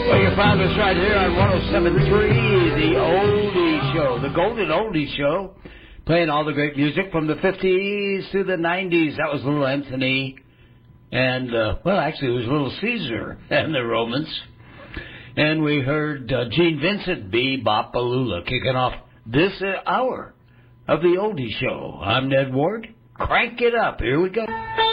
Well, you found us right here on 107.3, the Oldie Show, the Golden Oldie Show, playing all the great music from the 50s to the 90s. That was Little Anthony and, well, actually, it was Little Caesar and the Romans. And we heard Gene Vincent, Bebop-A-Lula, kicking off this hour of the Oldie Show. I'm Ned Ward. Crank it up. Here we go.